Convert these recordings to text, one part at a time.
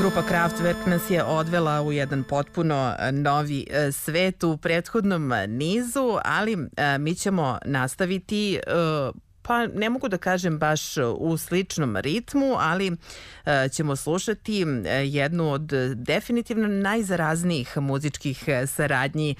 Grupa Kraftwerk nas je odvela u jedan potpuno novi svet u prethodnom nizu, ali mi ćemo nastaviti, pa ne mogu da kažem baš u sličnom ritmu, ali ćemo slušati jednu od definitivno najzaraznijih muzičkih saradnji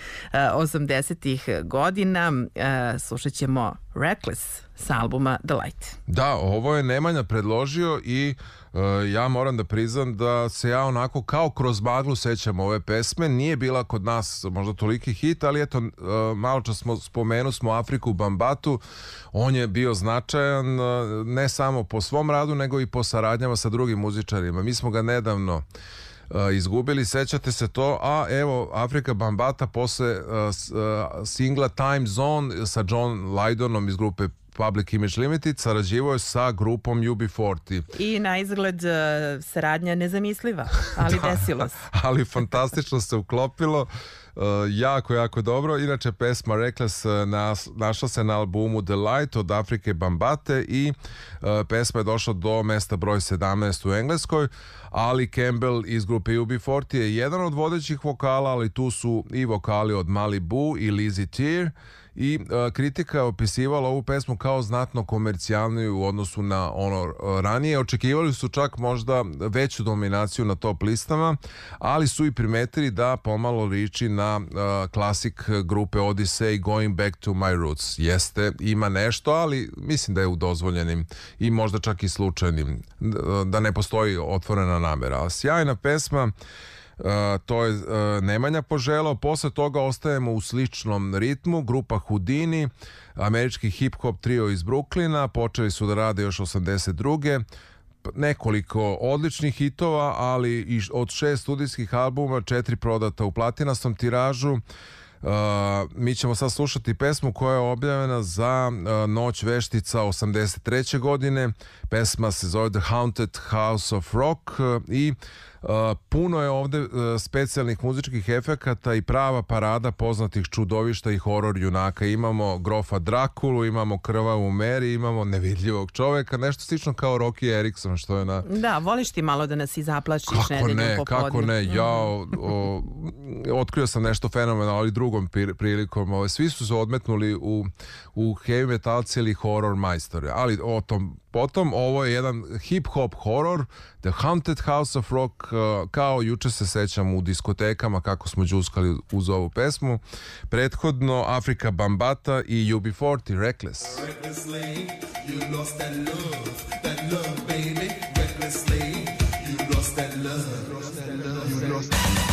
80-ih godina. Slušat ćemo Reckless sa albuma The Light. Da, ovo je Nemanja predložio i ja moram da priznam da se ja onako kao kroz maglu sećam ove pesme. Nije bila kod nas možda toliki hit, ali eto, malo čas smo Afriku Bambatu. On je bio značajan ne samo po svom radu, nego i po saradnjama sa drugim muzičarima. Mi smo ga nedavno izgubili, sećate se to, a evo Afrika Bambata posle singla Time Zone sa John Lydonom iz grupe Public Image Limited sarađivao je sa grupom UB40. I na izgled saradnja nezamisliva, ali da, desilo se. Ali fantastično se uklopilo, jako dobro. Inače pesma Reckless našla se na albumu The Light od Afrike Bambate i pesma je došla do mesta broj 17 u Engleskoj. Ali Campbell iz grupe UB40 je jedan od vodećih vokala, ali tu su i vokali od Malibu i Lizzie Tear. I kritika je opisivala ovu pesmu kao znatno komercijalniju u odnosu na ono ranije. Očekivali su čak možda veću dominaciju na top listama, ali su i primetili da pomalo liči na klasik grupe Odyssey Going Back to My Roots. Jeste, ima nešto, ali mislim da je u dozvoljenim i možda čak i slučajnim, da ne postoji otvorena namera. Sjajna pesma. To je Nemanja poželao. Posle toga ostajemo u sličnom ritmu. Grupa Houdini, američki hip-hop trio iz Brooklyna, počeli su da rade još 82. Nekoliko odličnih hitova, ali i od 6 studijskih albuma, 4 prodata u platinastom tiražu. Mi ćemo sad slušati pesmu koja je objavljena za Noć veštica 83. godine. Pesma se zove The Haunted House of Rock i puno je ovde specijalnih muzičkih efekata i prava parada poznatih čudovišta i horor junaka. Imamo grofa Drakulu, imamo krvavu Meri, imamo nevidljivog čoveka, nešto slično kao Rocky Erickson, što je na... Da, voliš ti malo da nas i zaplašiš nedeljom popodne. Kako ne, otkrio sam nešto fenomenalno, ali drugom prilikom. Svi su se odmetnuli u heavy metalci ili horror majstore, ali o tom potom. Ovo je jedan hip-hop horor, The Haunted House of Rock, kao juče se sećam u diskotekama kako smo džuskali uz ovu pesmu. Prethodno Afrika Bambata i UB40, Reckless. Recklessly, you lost that love baby. Recklessly, you lost that love, you lost that love.